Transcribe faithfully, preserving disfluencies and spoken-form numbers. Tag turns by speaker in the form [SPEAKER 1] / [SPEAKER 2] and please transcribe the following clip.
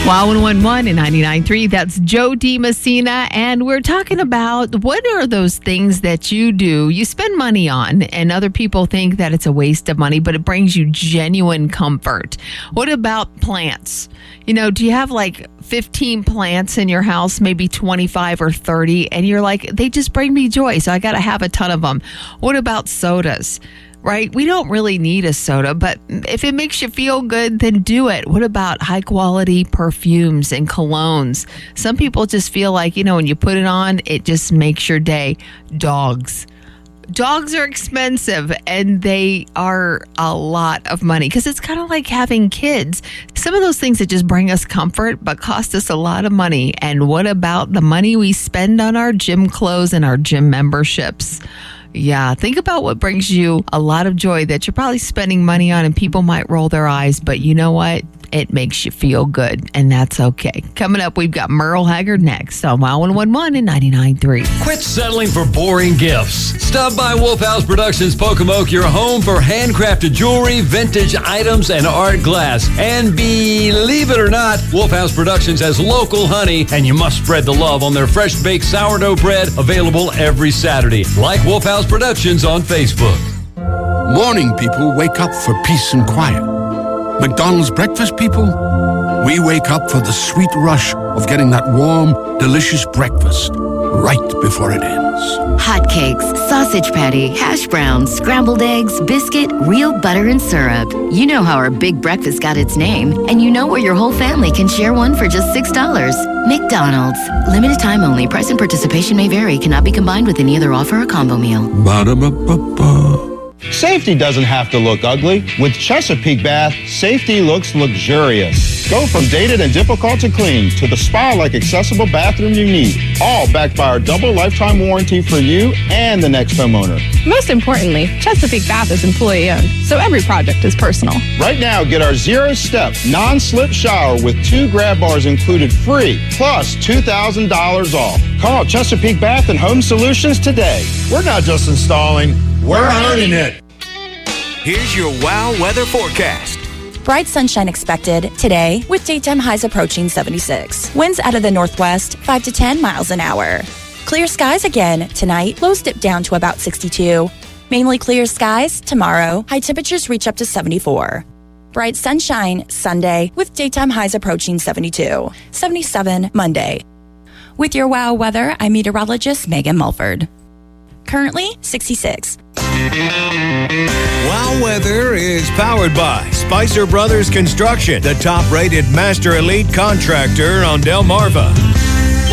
[SPEAKER 1] Wow one one one and ninety-nine point three. That's Joe DiMessina. And we're talking about what are those things that you do, you spend money on, and other people think that it's a waste of money, but it brings you genuine comfort. What about plants? You know, do you have like fifteen plants in your house, maybe twenty-five or thirty, and you're like, they just bring me joy, so I got to have a ton of them. What about sodas? Right? We don't really need a soda, but if it makes you feel good, then do it. What about high quality perfumes and colognes? Some people just feel like, you know, when you put it on, it just makes your day. Dogs. Dogs are expensive, and they are a lot of money because it's kind of like having kids. Some of those things that just bring us comfort but cost us a lot of money. And what about the money we spend on our gym clothes and our gym memberships? Yeah, think about what brings you a lot of joy that you're probably spending money on, and people might roll their eyes, but you know what? It makes you feel good, and that's okay. Coming up, we've got Merle Haggard next on Wow one one one and ninety-nine point three.
[SPEAKER 2] Quit settling for boring gifts. Stop by Wolf House Productions Pocomoke, your home for handcrafted jewelry, vintage items, and art glass. And believe it or not, Wolf House Productions has local honey, and you must spread the love on their fresh-baked sourdough bread, available every Saturday. Like Wolf House Productions on Facebook.
[SPEAKER 3] Morning people wake up for peace and quiet. McDonald's breakfast people, we wake up for the sweet rush of getting that warm, delicious breakfast right before it ends.
[SPEAKER 4] Hotcakes, sausage patty, hash browns, scrambled eggs, biscuit, real butter and syrup. You know how our big breakfast got its name, and you know where your whole family can share one for just six dollars. McDonald's. Limited time only. Price and participation may vary. Cannot be combined with any other offer or combo meal.
[SPEAKER 3] Ba-da-ba-ba-ba.
[SPEAKER 5] Safety doesn't have to look ugly. With Chesapeake Bath, safety looks luxurious. Go from dated and difficult to clean to the spa-like accessible bathroom you need. All backed by our double lifetime warranty for you and the next homeowner.
[SPEAKER 6] Most importantly, Chesapeake Bath is employee-owned, so every project is personal.
[SPEAKER 5] Right now, get our zero-step, non-slip shower with two grab bars included free, plus two thousand dollars off. Call Chesapeake Bath and Home Solutions today. We're not just installing, we're earning it.
[SPEAKER 7] Here's your Wow weather forecast.
[SPEAKER 8] Bright sunshine expected today with daytime highs approaching seventy-six. Winds out of the northwest, five to ten miles an hour. Clear skies again tonight. Lows dip down to about sixty-two. Mainly clear skies tomorrow. High temperatures reach up to seventy-four. Bright sunshine Sunday with daytime highs approaching seventy-two. seventy-seven Monday. With your Wow weather, I'm meteorologist Megan Mulford. Currently sixty-six.
[SPEAKER 7] Wow weather is powered by Spicer Brothers Construction, the top-rated master elite contractor on Delmarva.